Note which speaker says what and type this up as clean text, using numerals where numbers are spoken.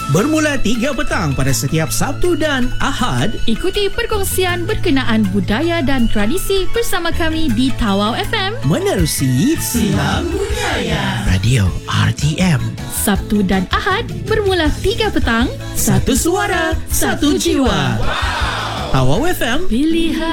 Speaker 1: bermula 3 petang pada setiap Sabtu dan Ahad.
Speaker 2: Ikuti perkongsian berkenaan budaya dan tradisi bersama kami di Tawau FM.
Speaker 1: Menerusi Silang Budaya Radio RTM.
Speaker 2: Sabtu dan Ahad bermula 3 petang.
Speaker 1: Satu suara, satu jiwa. Tawau FM.
Speaker 2: Pilihan